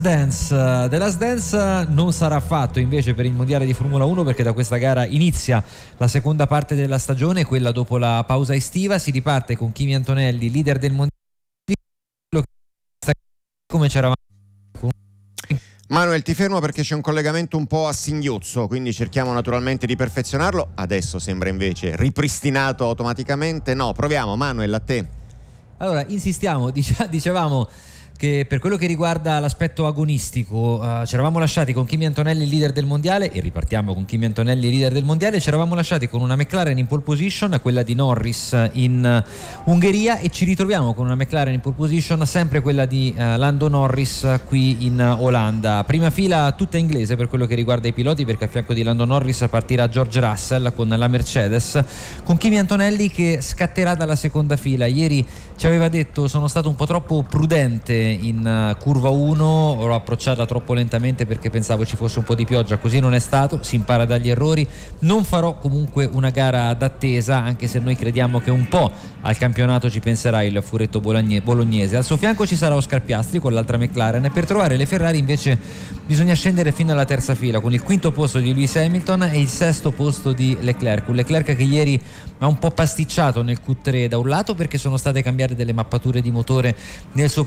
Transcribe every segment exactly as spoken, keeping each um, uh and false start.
Dance. The Last Dance non sarà fatto invece per il mondiale di Formula uno, perché da questa gara inizia la seconda parte della stagione, quella dopo la pausa estiva. Si riparte con Kimi Antonelli, leader del mondiale, come c'eravamo. Manuel, ti fermo perché c'è un collegamento un po' a singhiozzo, quindi cerchiamo naturalmente di perfezionarlo. Adesso sembra invece ripristinato automaticamente. No, proviamo. Manuel, a te. Allora, insistiamo, dice, dicevamo che per quello che riguarda l'aspetto agonistico uh, ci eravamo lasciati con Kimi Antonelli leader del mondiale, e ripartiamo con Kimi Antonelli leader del mondiale. Ci eravamo lasciati con una McLaren in pole position, quella di Norris in uh, Ungheria, e ci ritroviamo con una McLaren in pole position, sempre quella di uh, Lando Norris uh, qui in uh, Olanda. Prima fila tutta inglese per quello che riguarda i piloti, perché a fianco di Lando Norris partirà George Russell con la Mercedes, con Kimi Antonelli che scatterà dalla seconda fila. Ieri ci aveva detto: sono stato un po' troppo prudente in curva uno, l'ho approcciata troppo lentamente perché pensavo ci fosse un po' di pioggia. Così non è stato, si impara dagli errori. Non farò comunque una gara d'attesa, anche se noi crediamo che un po' al campionato ci penserà il furetto bolognese. Al suo fianco ci sarà Oscar Piastri con l'altra McLaren, e per trovare le Ferrari invece bisogna scendere fino alla terza fila, con il quinto posto di Lewis Hamilton e il sesto posto di Leclerc. Un Leclerc che ieri ha un po' pasticciato nel Q tre, da un lato perché sono state cambiate delle mappature di motore nel suo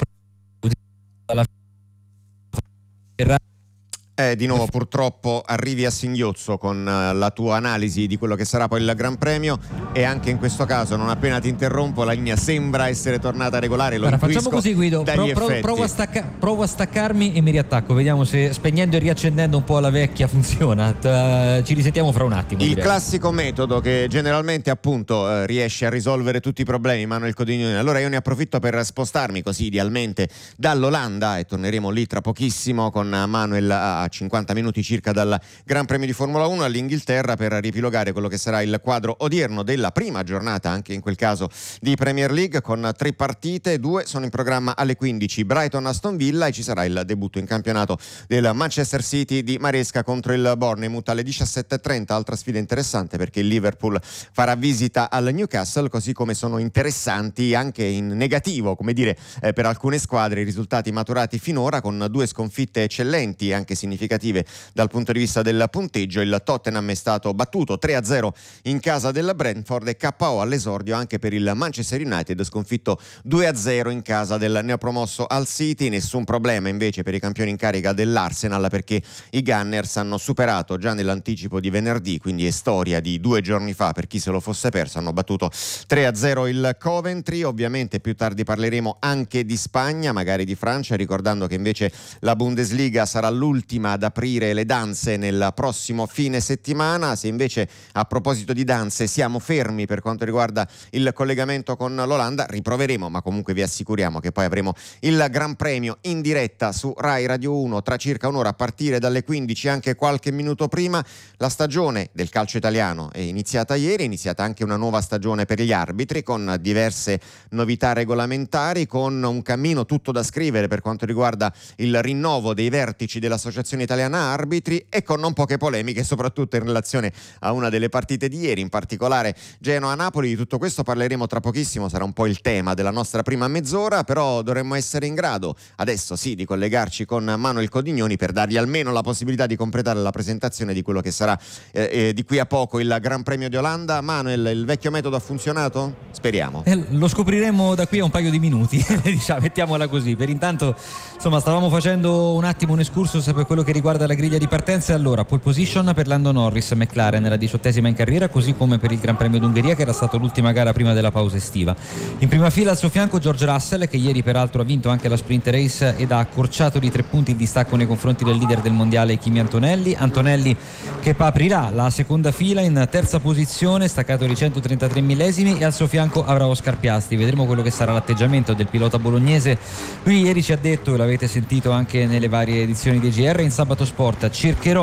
Eh, di nuovo purtroppo arrivi a singhiozzo con uh, la tua analisi di quello che sarà poi il Gran Premio, e anche in questo caso, non appena ti interrompo, la linea sembra essere tornata regolare. Lo allora, facciamo così, Guido, pro, pro, provo, a stacca, provo a staccarmi e mi riattacco, vediamo se spegnendo e riaccendendo un po' la vecchia funziona. T- ci risentiamo fra un attimo. Il direi. classico metodo che generalmente appunto eh, riesce a risolvere tutti i problemi, Manuel Codignoni. Allora io ne approfitto per spostarmi così idealmente dall'Olanda, e torneremo lì tra pochissimo con Manuel a a cinquanta minuti circa dal Gran Premio di Formula uno, all'Inghilterra, per ripilogare quello che sarà il quadro odierno della prima giornata, anche in quel caso di Premier League, con tre partite. Due sono in programma alle quindici: Brighton-Aston Villa, e ci sarà il debutto in campionato del Manchester City di Maresca contro il Bournemouth. Alle diciassette e trenta altra sfida interessante, perché il Liverpool farà visita al Newcastle, così come sono interessanti anche in negativo, come dire, eh, per alcune squadre i risultati maturati finora, con due sconfitte eccellenti, anche significative dal punto di vista del punteggio. Il Tottenham è stato battuto tre a zero in casa del Brentford, e K O all'esordio anche per il Manchester United, sconfitto due a zero in casa del neopromosso Hull City. Nessun problema invece per i campioni in carica dell'Arsenal, perché i Gunners hanno superato già nell'anticipo di venerdì, quindi è storia di due giorni fa per chi se lo fosse perso. Hanno battuto tre a zero il Coventry. Ovviamente più tardi parleremo anche di Spagna, magari di Francia, ricordando che invece la Bundesliga sarà l'ultima ad aprire le danze nel prossimo fine settimana. Se invece, a proposito di danze, siamo fermi per quanto riguarda il collegamento con l'Olanda, riproveremo, ma comunque vi assicuriamo che poi avremo il Gran Premio in diretta su Rai Radio uno tra circa un'ora, a partire dalle quindici, anche qualche minuto prima. La stagione del calcio italiano è iniziata ieri, è iniziata anche una nuova stagione per gli arbitri, con diverse novità regolamentari, con un cammino tutto da scrivere per quanto riguarda il rinnovo dei vertici dell'Associazione Italiana Arbitri, e con non poche polemiche, soprattutto in relazione a una delle partite di ieri, in particolare Genoa-Napoli. Di tutto questo parleremo tra pochissimo, sarà un po' il tema della nostra prima mezz'ora, però dovremmo essere in grado adesso sì di collegarci con Manuel Codignoni per dargli almeno la possibilità di completare la presentazione di quello che sarà eh, eh, di qui a poco il Gran Premio di Olanda. Manuel, il vecchio metodo ha funzionato? Speriamo. Eh, lo scopriremo da qui a un paio di minuti, diciamo, mettiamola così. Per intanto, insomma, stavamo facendo un attimo un excursus per quello che riguarda la griglia di partenza. E allora, pole position per Lando Norris, McLaren nella diciottesima in carriera, così come per il Gran Premio d'Ungheria, che era stata l'ultima gara prima della pausa estiva. In prima fila al suo fianco George Russell, che ieri peraltro ha vinto anche la sprint race ed ha accorciato di tre punti il distacco nei confronti del leader del mondiale Kimi Antonelli. Antonelli che aprirà la seconda fila in terza posizione, staccato di centotrentatré millesimi, e al suo fianco avrà Oscar Piastri. Vedremo quello che sarà l'atteggiamento del pilota bolognese. Lui ieri ci ha detto, e l'avete sentito anche nelle varie edizioni di G R in Sabato Sport: cercherò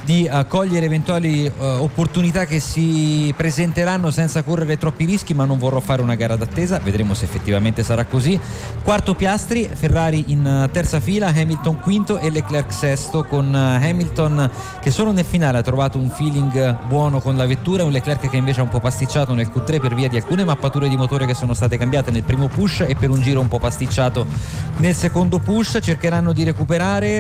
di uh, cogliere eventuali uh, opportunità che si presenteranno senza correre troppi rischi, ma non vorrò fare una gara d'attesa, vedremo se effettivamente sarà così. Quarto Piastri, Ferrari in uh, terza fila, Hamilton quinto e Leclerc sesto, con uh, Hamilton che solo nel finale ha trovato un feeling buono con la vettura, un Leclerc che invece ha un po' pasticciato nel Q tre per via di alcune mappature di motore che sono state cambiate nel primo push e per un giro un po' pasticciato nel secondo push. Cercheranno di recuperare